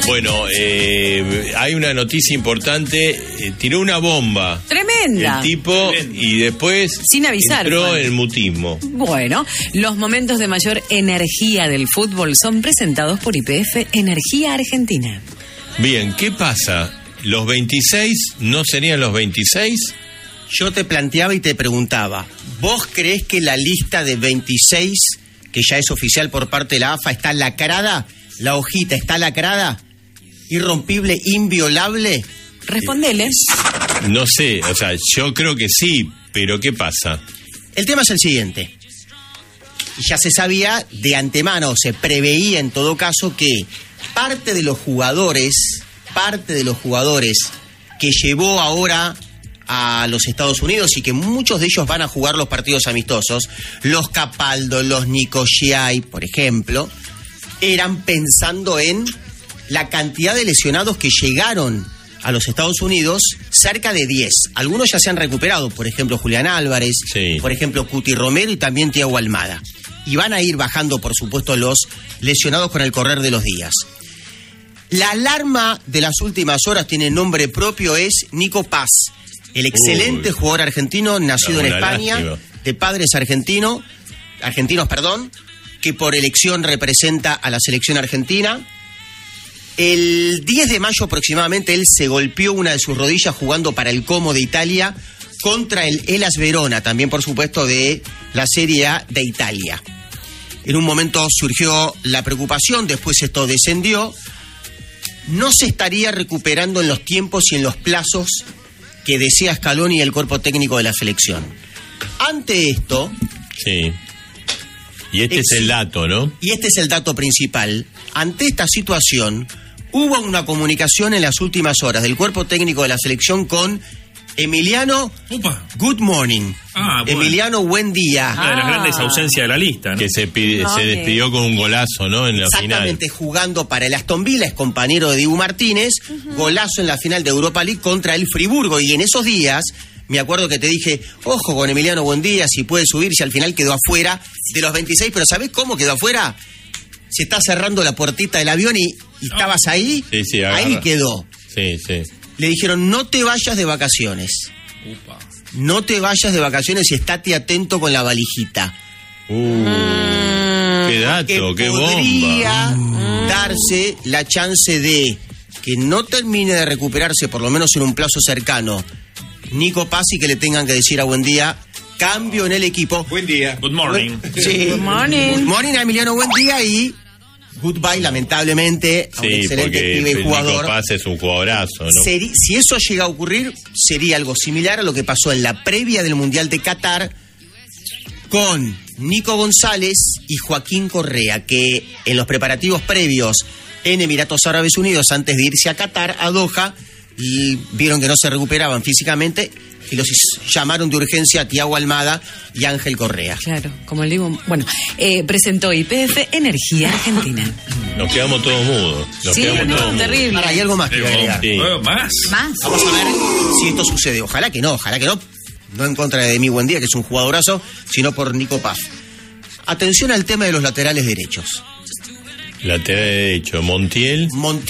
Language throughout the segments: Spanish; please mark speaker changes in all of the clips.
Speaker 1: Bueno, hay una noticia importante. Tiró una bomba.
Speaker 2: Tremenda.
Speaker 1: El tipo y después
Speaker 2: sin avisar,
Speaker 1: entró en el mutismo.
Speaker 2: Bueno, los momentos de mayor energía del fútbol son presentados por YPF Energía Argentina.
Speaker 1: Bien, ¿qué pasa? ¿Los 26 no serían los 26?
Speaker 3: Yo te planteaba y te preguntaba, ¿vos creés que la lista de 26, que ya es oficial por parte de la AFA, está lacrada? ¿La hojita está lacrada? ¿Irrompible, inviolable?
Speaker 2: Respondele.
Speaker 1: No sé, o sea, yo creo que sí, pero ¿qué pasa?
Speaker 3: El tema es el siguiente. Ya se sabía de antemano, se preveía en todo caso que parte de los jugadores que llevó ahora a los Estados Unidos y que muchos de ellos van a jugar los partidos amistosos, los Capaldo, los Nicogiai, por ejemplo, eran pensando en la cantidad de lesionados que llegaron a los Estados Unidos, cerca de 10. Algunos ya se han recuperado, por ejemplo, Julián Álvarez,
Speaker 1: sí,
Speaker 3: por ejemplo, Cuti Romero y también Thiago Almada. Y van a ir bajando, por supuesto, los lesionados con el correr de los días. La alarma de las últimas horas tiene nombre propio, es Nico Paz, el excelente jugador argentino, nacido en España, lástima, de padres argentinos, que por elección representa a la selección argentina. El 10 de mayo aproximadamente él se golpeó una de sus rodillas jugando para el Como de Italia contra el Hellas Verona, también por supuesto de la Serie A de Italia. En un momento surgió la preocupación, después esto descendió. No se estaría recuperando en los tiempos y en los plazos que desea Scaloni y el cuerpo técnico de la selección. Ante esto...
Speaker 1: Sí. Y este es el dato, ¿no?
Speaker 3: Y este es el dato principal. Ante esta situación, hubo una comunicación en las últimas horas del cuerpo técnico de la selección con Emiliano.
Speaker 4: Upa.
Speaker 3: Good morning.
Speaker 4: Bueno.
Speaker 3: Emiliano, buen día.
Speaker 4: Una de las grandes ausencias de la lista, ¿no?
Speaker 1: Que se despidió con un golazo, ¿no? En la final.
Speaker 3: Exactamente, jugando para el Aston Villa, es compañero de Dibu Martínez, golazo en la final de Europa League contra el Friburgo. Y en esos días, me acuerdo que te dije, ojo con Emiliano Buendía, si puede subir, si al final quedó afuera de los 26, pero ¿sabés cómo quedó afuera? Se está cerrando la puertita del avión y estabas ahí,
Speaker 1: sí,
Speaker 3: ahí quedó.
Speaker 1: Sí, sí.
Speaker 3: Le dijeron, no te vayas de vacaciones.
Speaker 4: Upa.
Speaker 3: No te vayas de vacaciones y estate atento con la valijita.
Speaker 1: Qué dato, qué bomba.
Speaker 3: Podría darse la chance de que no termine de recuperarse, por lo menos en un plazo cercano, Nico Paz, y que le tengan que decir a Buendía, cambio en el equipo.
Speaker 5: Buen día.
Speaker 4: Good morning.
Speaker 3: Sí.
Speaker 2: Good morning.
Speaker 3: Good morning a Emiliano Buendía y goodbye, lamentablemente, a un
Speaker 1: Sí,
Speaker 3: excelente
Speaker 1: porque
Speaker 3: pibe y jugador.
Speaker 1: Nico Paz es un jugadorazo, ¿no?
Speaker 3: Si eso llega a ocurrir, sería algo similar a lo que pasó en la previa del Mundial de Qatar con Nico González y Joaquín Correa, que en los preparativos previos en Emiratos Árabes Unidos, antes de irse a Qatar, a Doha, y vieron que no se recuperaban físicamente y los llamaron de urgencia a Thiago Almada y Ángel Correa.
Speaker 2: Claro, como el digo. Bueno, presentó YPF Energía Argentina.
Speaker 1: Nos quedamos todos mudos.
Speaker 2: Sí, no, terrible.
Speaker 3: Ahora, hay algo más que voy a agregar.
Speaker 1: Sí.
Speaker 4: ¿Más?
Speaker 3: Vamos a ver si esto sucede. Ojalá que no. No en contra de mi Buendía, que es un jugadorazo, sino por Nico Paz. Atención al tema de los laterales derechos.
Speaker 1: Lateral derecho, Montiel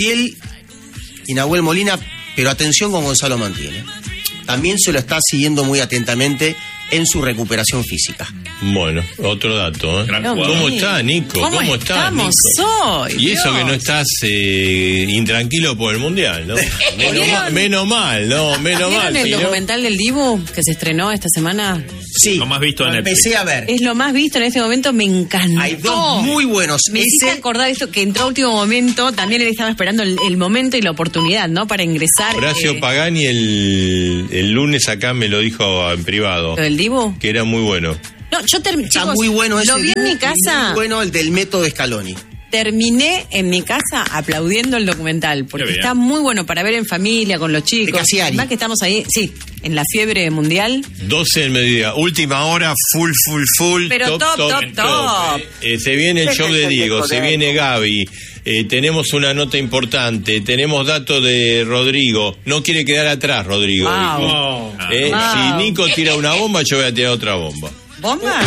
Speaker 3: y Nahuel Molina, pero atención con Gonzalo Montiel. También se lo está siguiendo muy atentamente en su recuperación física.
Speaker 1: Bueno, otro dato, ¿eh? ¿Cómo está, Nico? ¿Cómo está, Nico?
Speaker 2: Hoy,
Speaker 1: y eso
Speaker 2: Dios.
Speaker 1: que no estás intranquilo por el Mundial, ¿no? Menos mal.
Speaker 2: ¿Vieron el
Speaker 1: si no?
Speaker 2: documental del Dibu que se estrenó esta semana?
Speaker 3: Sí,
Speaker 4: Lo más visto en Netflix.
Speaker 3: empecé a ver.
Speaker 2: Es lo más visto en este momento, me encantó.
Speaker 3: Hay dos muy buenos.
Speaker 2: Me hiciste acordar esto, que entró a último momento, también él estaba esperando el momento y la oportunidad, ¿no? Para ingresar.
Speaker 1: Horacio Pagani el lunes acá me lo dijo en privado.
Speaker 2: ¿Lo del Dibu?
Speaker 1: Que era muy bueno.
Speaker 2: No, yo
Speaker 3: Está
Speaker 2: chicos,
Speaker 3: muy bueno ese.
Speaker 2: lo vi en mi casa.
Speaker 3: Muy bueno el del método Scaloni.
Speaker 2: Terminé en mi casa aplaudiendo el documental, porque
Speaker 4: Qué bien.
Speaker 2: está muy bueno para ver en familia, con los chicos.
Speaker 3: De Cassiari.
Speaker 2: Además que estamos ahí, sí, en la fiebre mundial.
Speaker 1: 12 del mediodía, última hora, full.
Speaker 2: Pero top.
Speaker 1: Se viene el show de Diego, se viene Gaby. Tenemos una nota importante, tenemos datos de Rodrigo. No quiere quedar atrás, Rodrigo.
Speaker 2: Wow.
Speaker 1: dijo.
Speaker 2: Wow.
Speaker 1: Si Nico tira una bomba, yo voy a tirar otra bomba.
Speaker 2: ¿Bomba?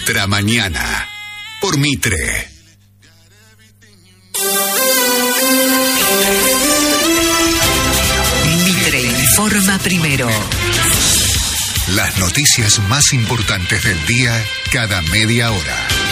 Speaker 5: Nuestra mañana. Por Mitre.
Speaker 6: Mitre informa primero.
Speaker 5: Las noticias más importantes del día cada media hora.